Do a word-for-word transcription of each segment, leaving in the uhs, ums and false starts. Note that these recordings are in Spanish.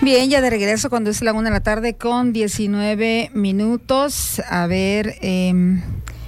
Bien, ya de regreso cuando es la una de la tarde con diecinueve minutos. A ver, eh,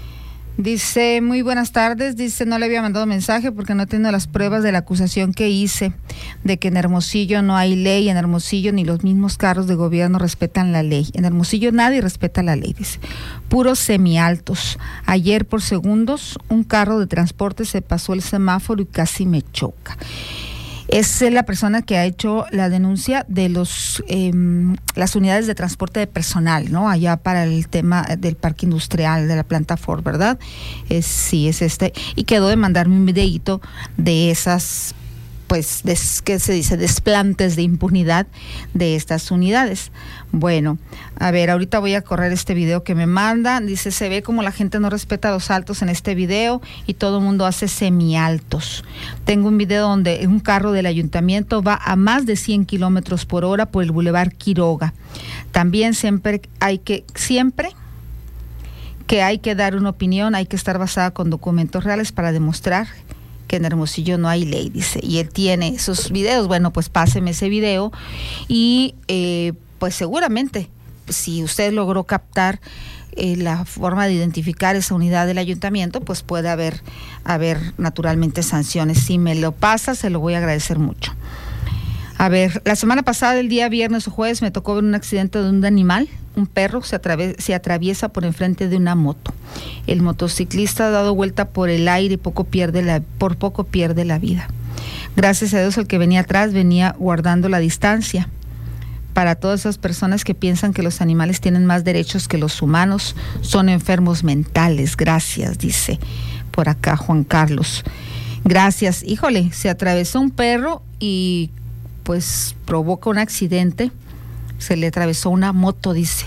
dice, muy buenas tardes, dice, no le había mandado mensaje porque no tengo las pruebas de la acusación que hice de que en Hermosillo no hay ley, en Hermosillo ni los mismos carros de gobierno respetan la ley. En Hermosillo nadie respeta la ley, dice. Puros semialtos. Ayer por segundos un carro de transporte se pasó el semáforo y casi me choca. Es la persona que ha hecho la denuncia de los eh, las unidades de transporte de personal, ¿no? Allá para el tema del parque industrial de la planta Ford, ¿verdad? Es, sí, es este. Y quedó de mandarme un videíto de esas, pues, des, ¿qué se dice? Desplantes de impunidad de estas unidades. Bueno, a ver, ahorita voy a correr este video que me manda. Dice, se ve como la gente no respeta los altos en este video y todo el mundo hace semialtos. Tengo un video donde un carro del ayuntamiento va a más de cien kilómetros por hora por el Boulevard Quiroga. También siempre hay que, siempre que hay que dar una opinión, hay que estar basada con documentos reales para demostrar que en Hermosillo no hay ley, dice. Y él tiene esos videos. Bueno, pues páseme ese video y eh, pues seguramente si usted logró captar eh, la forma de identificar esa unidad del ayuntamiento, pues puede haber, haber naturalmente sanciones. Si me lo pasa, se lo voy a agradecer mucho. A ver, la semana pasada, el día viernes o jueves, me tocó ver un accidente de un animal. Un perro se, atraves, se atraviesa por enfrente de una moto. El motociclista ha dado vuelta por el aire y poco pierde la, por poco pierde la vida. Gracias a Dios, el que venía atrás venía guardando la distancia. Para todas esas personas que piensan que los animales tienen más derechos que los humanos, son enfermos mentales. Gracias, dice por acá Juan Carlos. Gracias. Híjole, se atravesó un perro y pues provoca un accidente. Se le atravesó una moto, dice.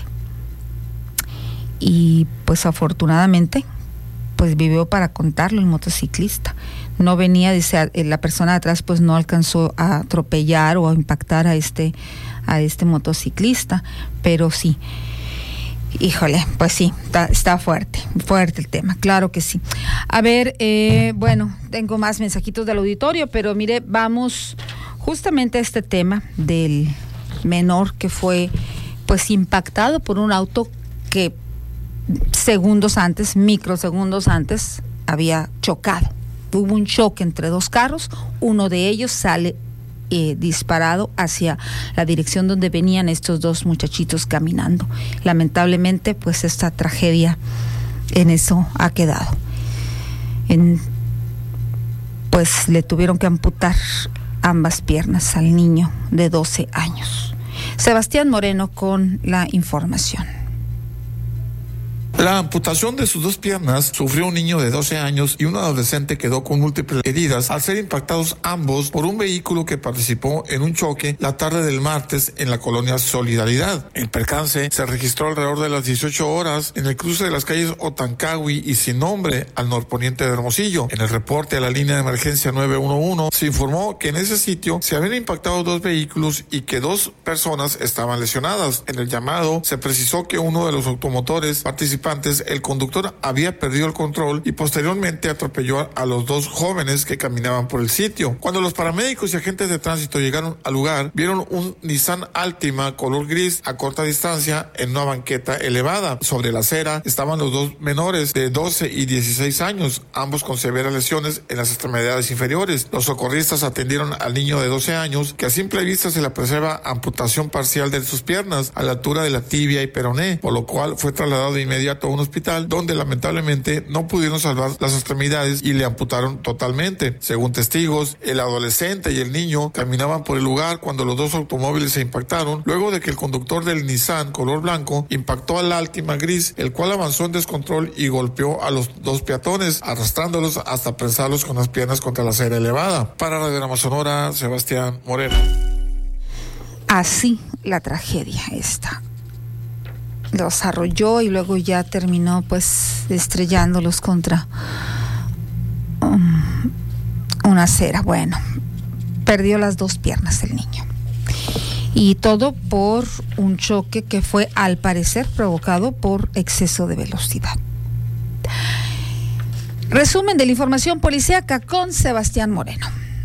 Y pues afortunadamente, pues vivió para contarlo el motociclista. No venía, dice, la persona de atrás pues no alcanzó a atropellar o a impactar a este, a este motociclista, pero sí. Híjole, pues sí, está, está fuerte, fuerte el tema, claro que sí. A ver, eh, bueno, tengo más mensajitos del auditorio, pero mire, vamos justamente a este tema del menor que fue pues impactado por un auto que segundos antes, microsegundos antes, había chocado. Hubo un choque entre dos carros, uno de ellos sale eh, disparado hacia la dirección donde venían estos dos muchachitos caminando. Lamentablemente, pues esta tragedia en eso ha quedado. En, pues le tuvieron que amputar ambas piernas al niño de doce años. Sebastián Moreno con la información. La amputación de sus dos piernas sufrió un niño de doce años y un adolescente quedó con múltiples heridas al ser impactados ambos por un vehículo que participó en un choque la tarde del martes en la colonia Solidaridad. El percance se registró alrededor de las dieciocho horas en el cruce de las calles Otancagui y Sin Nombre al norponiente de Hermosillo. En el reporte a la línea de emergencia nueve uno uno se informó que en ese sitio se habían impactado dos vehículos y que dos personas estaban lesionadas. En el llamado se precisó que uno de los automotores participantes, el conductor había perdido el control y posteriormente atropelló a los dos jóvenes que caminaban por el sitio. Cuando los paramédicos y agentes de tránsito llegaron al lugar, vieron un Nissan Altima color gris a corta distancia en una banqueta elevada. Sobre la acera estaban los dos menores de doce y dieciséis años, ambos con severas lesiones en las extremidades inferiores. Los socorristas atendieron al niño de doce años, que a simple vista se le apreciaba amputación parcial de sus piernas a la altura de la tibia y peroné, por lo cual fue trasladado de inmediato a un hospital donde lamentablemente no pudieron salvar las extremidades y le amputaron totalmente. Según testigos, el adolescente y el niño caminaban por el lugar cuando los dos automóviles se impactaron, luego de que el conductor del Nissan color blanco impactó al Altima gris, el cual avanzó en descontrol y golpeó a los dos peatones, arrastrándolos hasta prensarlos con las piernas contra la acera elevada. Para Radio Sonora, Sebastián Moreno. Así la tragedia esta. Los arrolló y luego ya terminó pues estrellándolos contra um, una acera. Bueno, perdió las dos piernas el niño. Y todo por un choque que fue al parecer provocado por exceso de velocidad. Resumen de la información policíaca con Sebastián Moreno.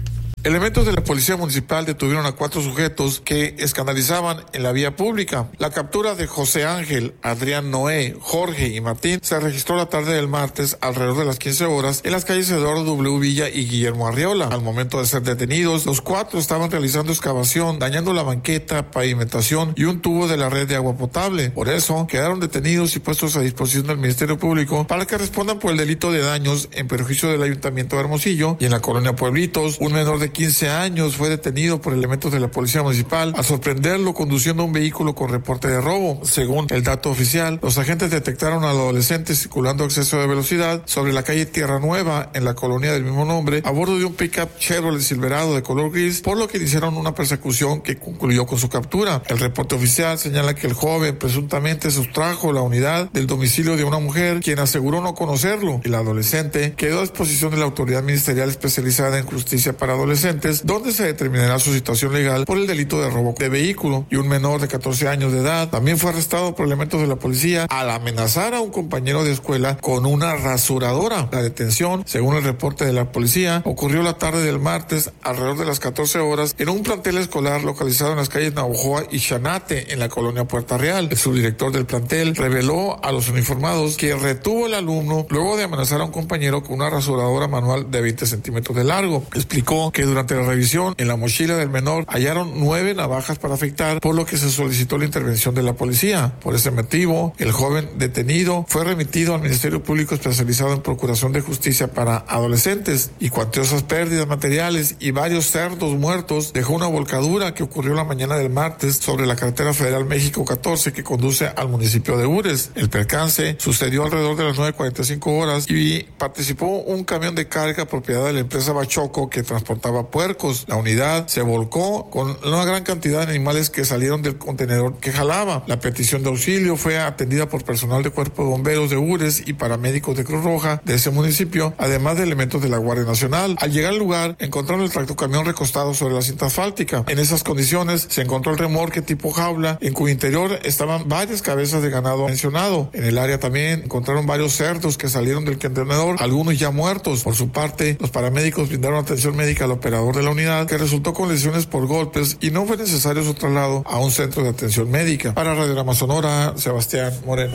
Elementos de la Policía Municipal detuvieron a cuatro sujetos que escandalizaban en la vía pública. La captura de José Ángel, Adrián Noé, Jorge y Martín se registró la tarde del martes alrededor de las quince horas en las calles Eduardo W. Villa y Guillermo Arriola. Al momento de ser detenidos, los cuatro estaban realizando excavación, dañando la banqueta, pavimentación y un tubo de la red de agua potable. Por eso, quedaron detenidos y puestos a disposición del Ministerio Público para que respondan por el delito de daños en perjuicio del Ayuntamiento de Hermosillo. Y en la colonia Pueblitos, un menor de quince años fue detenido por elementos de la Policía Municipal al sorprenderlo conduciendo un vehículo con reporte de robo. Según el dato oficial, los agentes detectaron al adolescente circulando a exceso de velocidad sobre la calle Tierra Nueva, en la colonia del mismo nombre, a bordo de un pickup Chevrolet Silverado de color gris, por lo que iniciaron una persecución que concluyó con su captura. El reporte oficial señala que el joven presuntamente sustrajo la unidad del domicilio de una mujer, quien aseguró no conocerlo. El adolescente quedó a disposición de la autoridad ministerial especializada en justicia para adolescentes, donde se determinará su situación legal por el delito de robo de vehículo. Y un menor de catorce años de edad también fue arrestado por elementos de la policía al amenazar a un compañero de escuela con una rasuradora. La detención, según el reporte de la policía, ocurrió la tarde del martes alrededor de las catorce horas en un plantel escolar localizado en las calles Navojoa y Chanate, en la colonia Puerta Real. El subdirector del plantel reveló a los uniformados que retuvo al alumno luego de amenazar a un compañero con una rasuradora manual de veinte centímetros de largo. Explicó que durante la revisión en la mochila del menor hallaron nueve navajas para afeitar, por lo que se solicitó la intervención de la policía. Por ese motivo, el joven detenido fue remitido al Ministerio Público especializado en Procuración de Justicia para Adolescentes, y cuantiosas pérdidas materiales y varios cerdos muertos dejó una volcadura que ocurrió la mañana del martes sobre la carretera federal México catorce que conduce al municipio de Ures. El percance sucedió alrededor de las nueve cuarenta y cinco horas y participó un camión de carga propiedad de la empresa Bachoco que transportaba puercos. La unidad se volcó con una gran cantidad de animales que salieron del contenedor que jalaba. La petición de auxilio fue atendida por personal de Cuerpo de Bomberos de Ures y paramédicos de Cruz Roja de ese municipio, además de elementos de la Guardia Nacional. Al llegar al lugar, encontraron el tractocamión recostado sobre la cinta asfáltica. En esas condiciones se encontró el remolque tipo jaula, en cuyo interior estaban varias cabezas de ganado mencionado. En el área también encontraron varios cerdos que salieron del contenedor, algunos ya muertos. Por su parte, los paramédicos brindaron atención médica al operador de la unidad, que resultó con lesiones por golpes y no fue necesario su traslado a un centro de atención médica. Para Radiograma Sonora, Sebastián Moreno.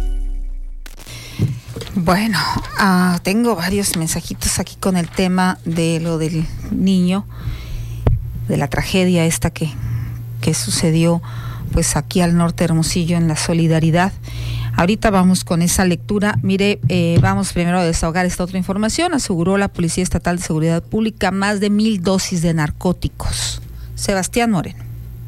Bueno, uh, tengo varios mensajitos aquí con el tema de lo del niño, de la tragedia esta que, que sucedió pues aquí al norte de Hermosillo en la Solidaridad. Ahorita vamos con esa lectura. Mire, eh, vamos primero a desahogar esta otra información. Aseguró la Policía Estatal de Seguridad Pública más de mil dosis de narcóticos. Sebastián Moreno.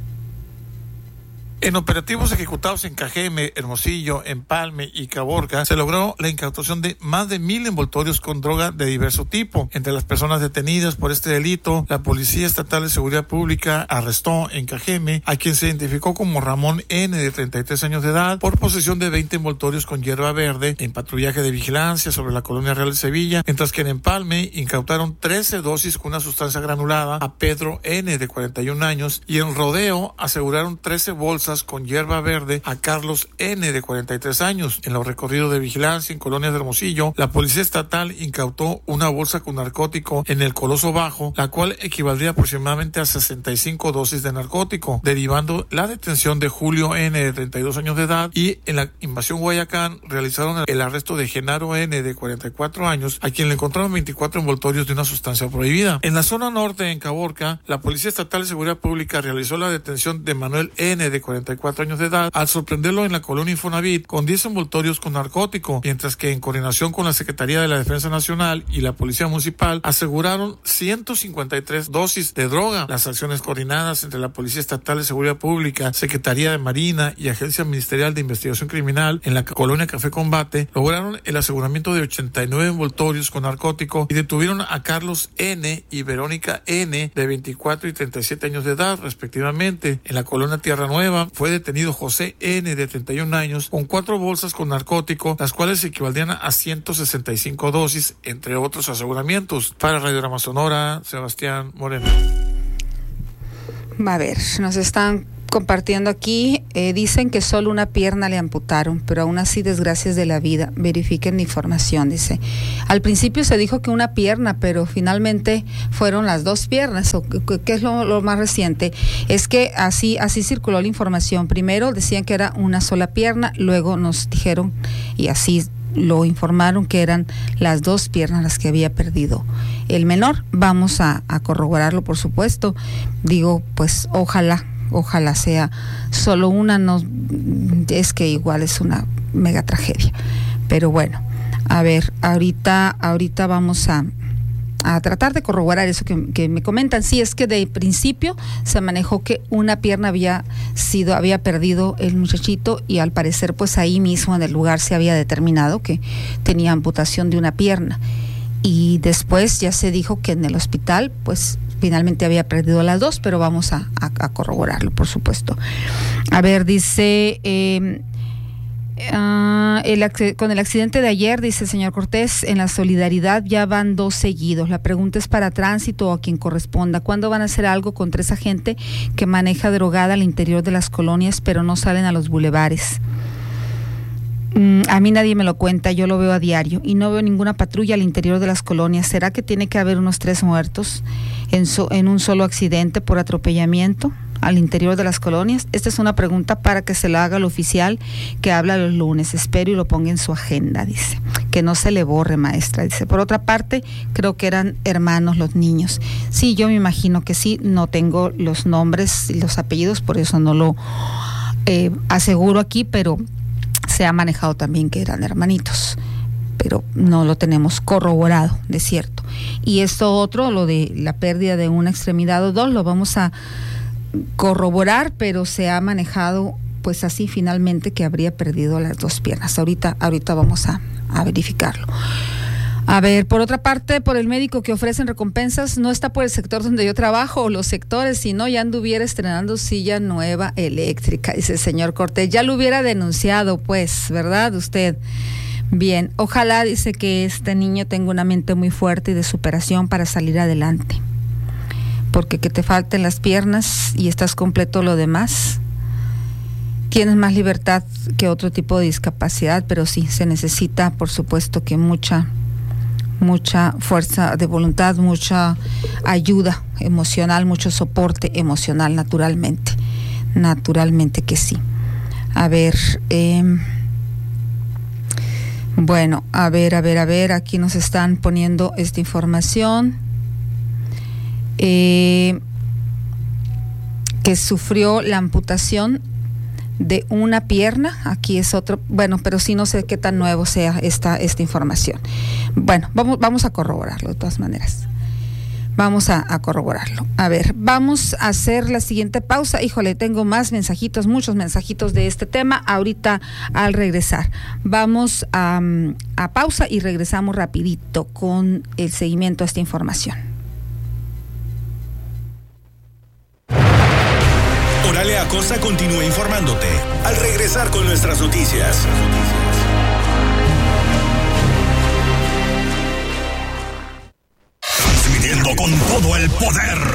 En operativos ejecutados en Cajeme, Hermosillo, Empalme y Caborca, se logró la incautación de más de mil envoltorios con droga de diverso tipo. Entre las personas detenidas por este delito, la Policía Estatal de Seguridad Pública arrestó en Cajeme a quien se identificó como Ramón N., de treinta y tres años de edad, por posesión de veinte envoltorios con hierba verde en patrullaje de vigilancia sobre la Colonia Real de Sevilla, mientras que en Empalme incautaron trece dosis con una sustancia granulada a Pedro N., de cuarenta y un años, y en Rodeo aseguraron trece bolsas con hierba verde a Carlos N., de cuarenta y tres años. En los recorridos de vigilancia en colonias de Hermosillo, la Policía Estatal incautó una bolsa con narcótico en el Coloso Bajo, la cual equivaldría aproximadamente a sesenta y cinco dosis de narcótico, derivando la detención de Julio N., de treinta y dos años de edad, y en la Invasión Guayacán realizaron el arresto de Genaro N., de cuarenta y cuatro años, a quien le encontraron veinticuatro envoltorios de una sustancia prohibida. En la zona norte, en Caborca, la Policía Estatal de Seguridad Pública realizó la detención de Manuel N., de cuarenta y cuatro años de edad, al sorprenderlo en la colonia Infonavit con diez envoltorios con narcótico, mientras que en coordinación con la Secretaría de la Defensa Nacional y la Policía Municipal aseguraron ciento cincuenta y tres dosis de droga. Las acciones coordinadas entre la Policía Estatal de Seguridad Pública, Secretaría de Marina y Agencia Ministerial de Investigación Criminal en la colonia Café Combate lograron el aseguramiento de ochenta y nueve envoltorios con narcótico y detuvieron a Carlos N. y Verónica N., de veinticuatro y treinta y siete años de edad, respectivamente. En la colonia Tierra Nueva fue detenido José N., de treinta y un años, con cuatro bolsas con narcótico, las cuales equivaldrían a ciento sesenta y cinco dosis, entre otros aseguramientos. Para Radiograma Sonora, Sebastián Moreno. Va a ver, nos están compartiendo aquí, eh, dicen que solo una pierna le amputaron, pero aún así desgracias de la vida. Verifiquen la información, dice. Al principio se dijo que una pierna, pero finalmente fueron las dos piernas. O ¿qué es lo, lo más reciente? Es que así, así circuló la información. Primero decían que era una sola pierna, luego nos dijeron, y así lo informaron, que eran las dos piernas las que había perdido el menor. Vamos a, a corroborarlo, por supuesto. Digo, pues ojalá Ojalá sea solo una, no es que igual es una mega tragedia. Pero bueno, a ver, ahorita, ahorita vamos a, a tratar de corroborar eso que, que me comentan. Sí, es que de principio se manejó que una pierna había sido, había perdido el muchachito, y al parecer pues ahí mismo en el lugar se había determinado que tenía amputación de una pierna. Y después ya se dijo que en el hospital pues finalmente había perdido las dos, pero vamos a, a, a corroborarlo, por supuesto. A ver, dice, eh, uh, el, con el accidente de ayer, dice el señor Cortés, en la Solidaridad ya van dos seguidos. La pregunta es para Tránsito o a quien corresponda. ¿Cuándo van a hacer algo contra esa gente que maneja drogada al interior de las colonias, pero no salen a los bulevares? A mí nadie me lo cuenta, yo lo veo a diario y no veo ninguna patrulla al interior de las colonias. ¿Será que tiene que haber unos tres muertos en, so, en un solo accidente por atropellamiento al interior de las colonias? Esta es una pregunta para que se la haga el oficial que habla los lunes. Espero y lo ponga en su agenda, dice. Que no se le borre, maestra, dice. Por otra parte, creo que eran hermanos los niños. Sí, yo me imagino que sí, no tengo los nombres y los apellidos, por eso no lo eh, aseguro aquí, pero se ha manejado también que eran hermanitos, pero no lo tenemos corroborado, de cierto. Y esto otro, lo de la pérdida de una extremidad o dos, lo vamos a corroborar, pero se ha manejado pues así finalmente que habría perdido las dos piernas. Ahorita, ahorita vamos a, a verificarlo. A ver, por otra parte, por el médico que ofrecen recompensas, no está por el sector donde yo trabajo o los sectores, si no ya anduviera estrenando silla nueva eléctrica, dice el señor Cortés. Ya lo hubiera denunciado, pues, ¿verdad usted? Bien, ojalá, dice, que este niño tenga una mente muy fuerte y de superación para salir adelante. Porque que te falten las piernas y estás completo lo demás, tienes más libertad que otro tipo de discapacidad, pero sí, se necesita, por supuesto, que mucha... mucha fuerza de voluntad, mucha ayuda emocional, mucho soporte emocional, naturalmente, naturalmente que sí. A ver, eh, bueno, a ver, a ver, a ver, aquí nos están poniendo esta información, eh, que sufrió la amputación de una pierna. Aquí es otro, bueno, pero sí no sé qué tan nuevo sea esta, esta información. Bueno, vamos, vamos a corroborarlo de todas maneras. Vamos a, a corroborarlo. A ver, vamos a hacer la siguiente pausa. Híjole, tengo más mensajitos, muchos mensajitos de este tema ahorita al regresar. Vamos a, a pausa y regresamos rapidito con el seguimiento a esta información. Oralia Acosta continúa informándote al regresar con nuestras noticias. Transmitiendo con todo el poder.